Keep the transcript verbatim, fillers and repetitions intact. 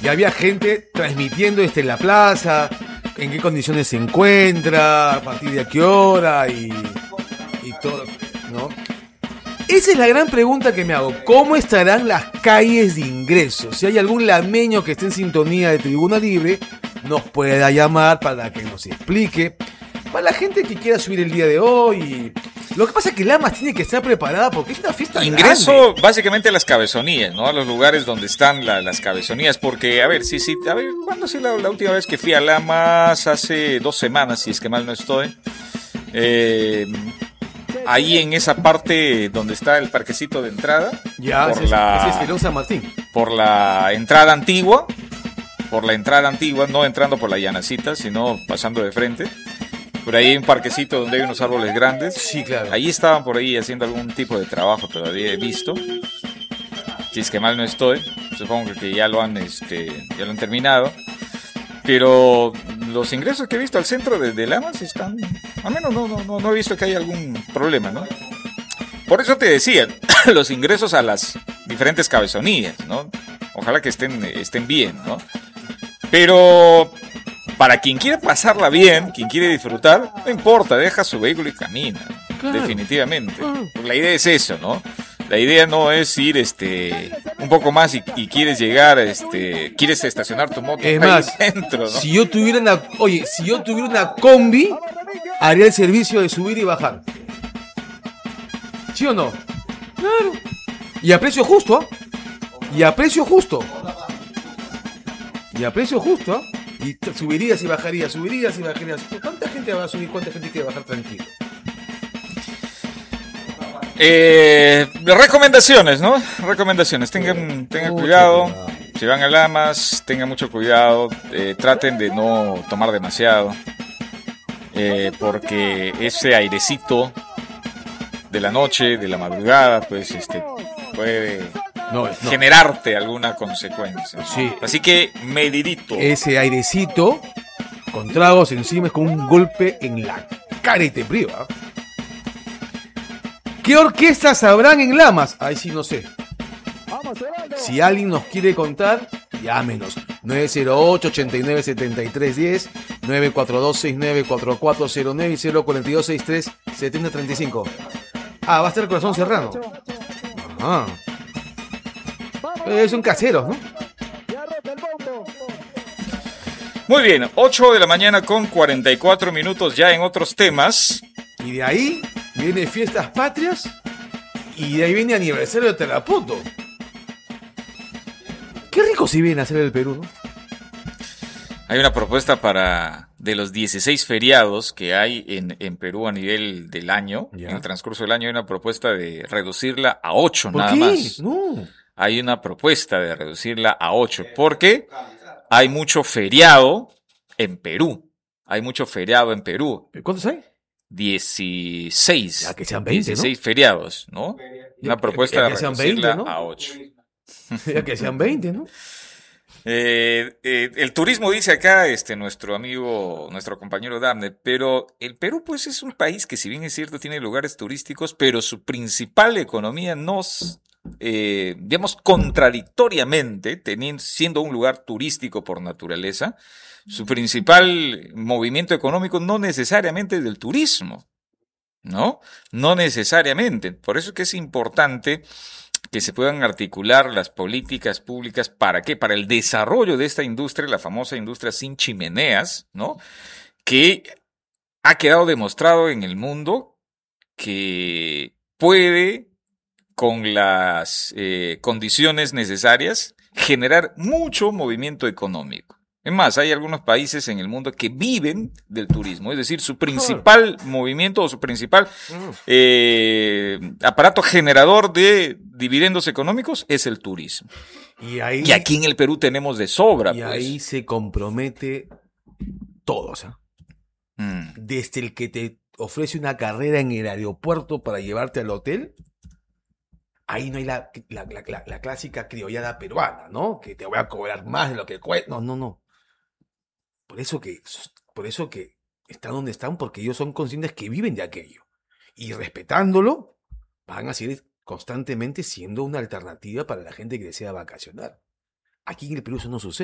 Y había gente transmitiendo desde la plaza, en qué condiciones se encuentra, a partir de a qué hora y, y todo, ¿no? Esa es la gran pregunta que me hago. ¿Cómo estarán las calles de ingreso? Si hay algún lameño que esté en sintonía de Tribuna Libre, nos pueda llamar para que nos explique. Para la gente que quiera subir el día de hoy. Lo que pasa es que Lamas tiene que estar preparada porque es una fiesta Ingreso grande. Básicamente a las cabezonías, ¿no? A los lugares donde están la, las cabezonías. Porque, a ver, sí, sí, a ver, ¿cuándo fue la, la última vez que fui a Lamas? Hace dos semanas, si es que mal no estoy. Eh... Ahí en esa parte donde está el parquecito de entrada. Ya, por ese es, la, ese es Perón San Martín. Por la entrada antigua. Por la entrada antigua, no entrando por la llanacita, sino pasando de frente. Por ahí hay un parquecito donde hay unos árboles grandes. Sí, claro. Ahí estaban por ahí haciendo algún tipo de trabajo, todavía he visto. Si es que mal no estoy. Supongo que ya lo han, este, ya lo han terminado. Pero los ingresos que he visto al centro de, de Lamas están... Al menos no, no, no, no he visto que haya algún problema, ¿no? Por eso te decía, los ingresos a las diferentes cabezonías, ¿no? Ojalá que estén, estén bien, ¿no? Pero para quien quiere pasarla bien, quien quiere disfrutar, no importa, deja su vehículo y camina. Claro. Definitivamente. Claro. La idea es eso, ¿no? La idea no es ir este un poco más y, y quieres llegar, este, quieres estacionar tu moto es ahí más, dentro, ¿no? Si yo tuviera una, oye, si yo tuviera una combi, haría el servicio de subir y bajar. ¿Sí o no? Claro. Y a precio justo, ¿eh? Y a precio justo. Y a precio justo, ¿eh? Y t- subirías y bajarías, subirías y bajarías. ¿Cuánta gente va a subir? ¿Cuánta gente quiere bajar tranquilo? Eh, recomendaciones, ¿no? Recomendaciones. Tengan, tengan Mucho cuidado. cuidado. Si van a Lamas, tengan mucho cuidado. Eh, traten de no tomar demasiado. Eh, porque ese airecito de la noche, de la madrugada, pues este puede No, no. generarte alguna consecuencia. Sí. Así que medidito. Ese airecito con tragos encima es como un golpe en la cara y te priva. ¿Qué orquestas habrán en Lamas? Ahí sí no sé. Si alguien nos quiere contar, llámenos. nueve cero ocho, ochenta y nueve, setenta y tres diez, nueve cuatro dos, sesenta y nueve, cuarenta y cuatro cero nueve y cero cuatro dos, sesenta y tres, setenta treinta y cinco. Ah, va a estar el Corazón Serrano. Ajá. Eh, son caseros, ¿no? Muy bien, ocho de la mañana con cuarenta y cuatro minutos ya en otros temas. Y de ahí viene Fiestas Patrias y de ahí viene Aniversario de Tarapoto. Qué rico si viene a hacer el Perú, ¿no? Hay una propuesta para de los dieciséis feriados que hay en, en Perú a nivel del año, ya. En el transcurso del año hay una propuesta de reducirla a ocho ¿Por nada qué? más. No. Hay una propuesta de reducirla a ocho porque hay mucho feriado en Perú. Hay mucho feriado en Perú. ¿Cuántos hay? dieciséis. Ya que sean veinte, dieciséis ¿no? feriados, ¿no? Una propuesta ya de que sean reducirla veinte, ¿no? a ocho. Ya que sean veinte, ¿no? Eh, eh, el turismo dice acá este nuestro amigo, nuestro compañero Damne, pero el Perú pues es un país que si bien es cierto tiene lugares turísticos, pero su principal economía nos, eh, digamos contradictoriamente, teniendo, siendo un lugar turístico por naturaleza, su principal movimiento económico no necesariamente es del turismo, ¿no? No necesariamente. Por eso es que es importante que se puedan articular las políticas públicas. ¿Para qué? Para el desarrollo de esta industria, la famosa industria sin chimeneas, ¿no? Que ha quedado demostrado en el mundo que puede, con las eh, condiciones necesarias, generar mucho movimiento económico. Es más, hay algunos países en el mundo que viven del turismo, es decir, su principal movimiento o su principal eh, aparato generador de dividendos económicos es el turismo. Y, ahí, y aquí en el Perú tenemos de sobra. Y pues. ahí se compromete todos, ¿eh? Mm. Desde el que te ofrece una carrera en el aeropuerto para llevarte al hotel. Ahí no hay la, la, la, la, la clásica criollada peruana, ¿no? Que te voy a cobrar más de lo que cuesta. No, no, no. Por eso que, por eso que están donde están, porque ellos son conscientes que viven de aquello. Y respetándolo, van a seguir constantemente siendo una alternativa para la gente que desea vacacionar. Aquí en el Perú eso no sucede.